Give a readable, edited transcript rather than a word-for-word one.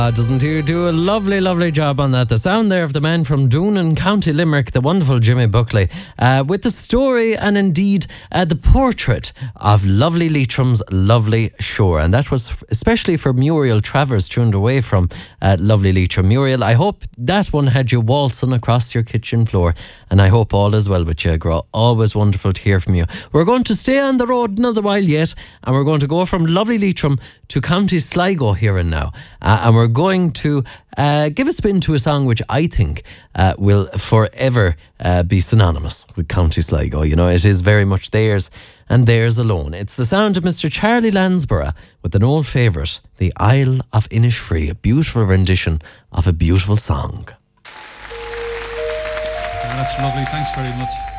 Doesn't he do a lovely job on that? The sound there of the man from Doonan, County Limerick, the wonderful Jimmy Buckley, with the story and indeed the portrait of lovely Leitrim's lovely shore. And that was especially for Muriel Travers, tuned away from lovely Leitrim. Muriel, I hope that one had you waltzing across your kitchen floor, and I hope all is well with you, girl. Always wonderful to hear from you. We're going to stay on the road another while yet, and we're going to go from lovely Leitrim to County Sligo here and now. And we're going to give a spin to a song which I think will forever be synonymous with County Sligo. You know, it is very much theirs and theirs alone. It's the sound of Mr. Charlie Lansborough with an old favourite, The Isle of Innisfree, a beautiful rendition of a beautiful song. That's lovely. Thanks very much.